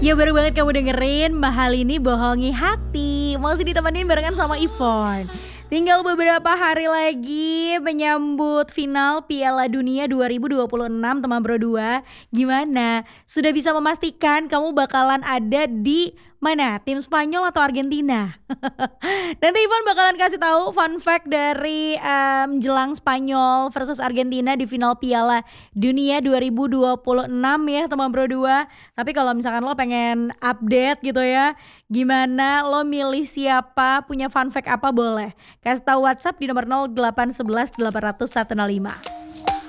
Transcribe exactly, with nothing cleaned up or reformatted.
Ya baru banget kamu dengerin Mahal Ini Bohongi Hati. Masih ditemenin barengan sama Ivon. Tinggal beberapa hari lagi menyambut final Piala Dunia dua ribu dua puluh enam teman Bro dua. Gimana? Sudah bisa memastikan kamu bakalan ada di mana? Tim Spanyol atau Argentina? Nanti Ivan bakalan kasih tahu fun fact dari em, jelang Spanyol versus Argentina di final Piala Dunia dua ribu dua puluh enam ya teman Bro dua. Tapi kalau misalkan lo pengen update gitu ya, gimana lo milih siapa, punya fun fact apa boleh. Kasih tahu WhatsApp di nomor nol delapan satu satu delapan nol nol satu nol lima.